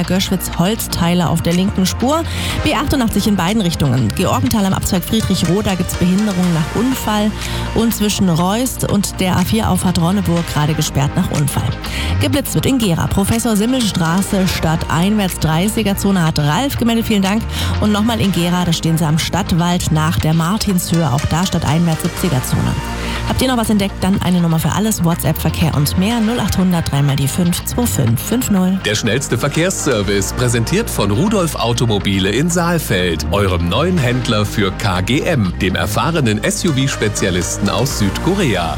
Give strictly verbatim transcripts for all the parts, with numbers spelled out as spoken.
Nürnberger Göschwitz Holzteile auf der linken Spur. B achtundachtzig in beiden Richtungen. Georgenthal am Abzweig Friedrich-Roda gibt es Behinderungen nach Unfall. Und zwischen Reust und der A vier Auffahrt Ronneburg gerade gesperrt nach Unfall. Geblitzt wird in Gera. Professor Simmelstraße stadteinwärts dreißiger Zone hat Ralf gemeldet. Vielen Dank. Und nochmal in Gera, da stehen sie am Stadtwald nach der Martinshöhe. Auch da stadteinwärts siebziger Zone. Habt ihr noch was entdeckt? Dann eine Nummer für alles. WhatsApp, Verkehr und mehr. null achthundert drei mal die fünf zwei fünf fünf null. Der schnellste Verkehrsservice, präsentiert von Rudolf Automobile in Saalfeld, eurem neuen Händler für K G M, dem erfahrenen S U V-Spezialisten aus Südkorea.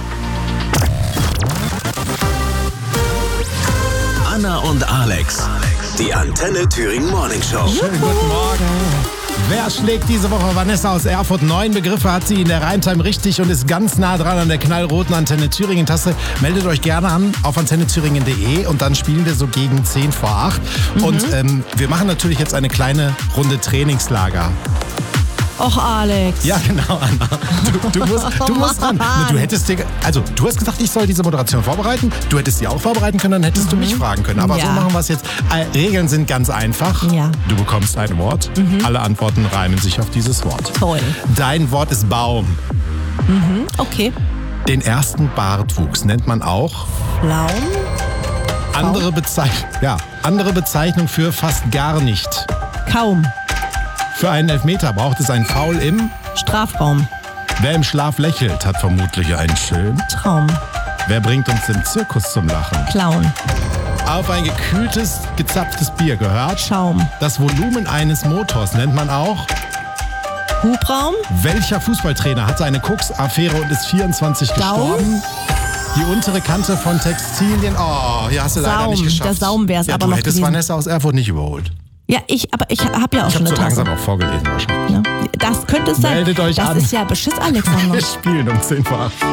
Anna und Alex, die Antenne Thüringen Morning Show. Schönen guten Morgen. Wer schlägt diese Woche Vanessa aus Erfurt? Neun Begriffe hat sie in der Reimtime richtig und ist ganz nah dran an der knallroten Antenne Thüringen-Taste. Meldet euch gerne an auf antenne thüringen punkt de und dann spielen wir so gegen zehn vor acht. Mhm. Und ähm, wir machen natürlich jetzt eine kleine Runde Trainingslager. Och, Alex. Ja, genau, Anna. Du, du, musst, du musst dran. Du hättest dir, also du hast gesagt, ich soll diese Moderation vorbereiten. Du hättest sie auch vorbereiten können, dann hättest mhm. du mich fragen können. Aber ja. so machen wir es jetzt. Äh, Regeln sind ganz einfach. Ja. Du bekommst ein Wort. Mhm. Alle Antworten reimen sich auf dieses Wort. Toll. Dein Wort ist Baum. Mhm. Okay. Den ersten Bartwuchs nennt man auch Flaum. Andere, Bezeich- ja, andere Bezeichnung für fast gar nicht. Kaum. Für einen Elfmeter braucht es ein Foul im Strafraum. Wer im Schlaf lächelt, hat vermutlich einen schönen Traum. Wer bringt uns im Zirkus zum Lachen? Clown. Auf ein gekühltes, gezapftes Bier gehört Schaum. Das Volumen eines Motors nennt man auch Hubraum. Welcher Fußballtrainer hatte eine Koks-Affäre und ist vierundzwanzig Saum? gestorben? Die untere Kante von Textilien. Oh, hier hast du leider Saum. nicht geschafft. Der Saum wär's ja, aber du noch hättest gewesen. Vanessa aus Erfurt nicht überholt. Ja, ich, aber ich habe ja auch Ich schon habe eine so Tasse. langsam auch vorgelesen wahrscheinlich. Ja. Das könnte es sein. Meldet euch das an. ist ja Beschiss, Alexander. Wir spielen um zehn vor acht.